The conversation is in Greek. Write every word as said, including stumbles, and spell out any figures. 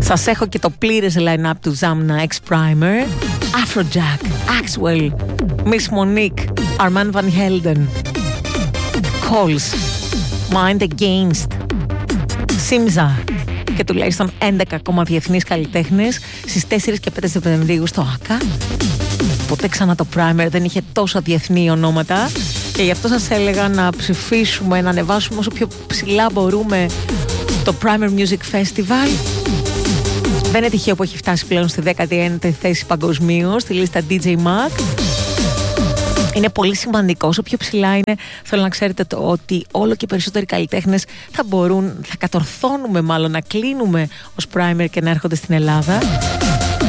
Σας έχω και το πλήρες line-up του Zamna X Primer. Afrojack, Axwell, Miss Monique, Armand Van Helden, Coles, Mind Against, Simza και τουλάχιστον έντεκα ακόμα διεθνείς καλλιτέχνες στις τέσσερις και πέντε Σεπτεμβρίου στο ΆΚΑ. Ποτέ ξανά το Primer δεν είχε τόσα διεθνή ονόματα και γι' αυτό σας έλεγα να ψηφίσουμε, να ανεβάσουμε όσο πιο ψηλά μπορούμε το Primer Music Festival. Δεν είναι τυχαίο που έχει φτάσει πλέον στη δέκατη ένατη θέση παγκοσμίως στη λίστα ντι τζέι Mag. Είναι πολύ σημαντικό. Όσο πιο ψηλά είναι, θέλω να ξέρετε το ότι όλο και περισσότεροι καλλιτέχνες θα μπορούν, θα κατορθώνουμε μάλλον να κλείνουμε ως Primer και να έρχονται στην Ελλάδα.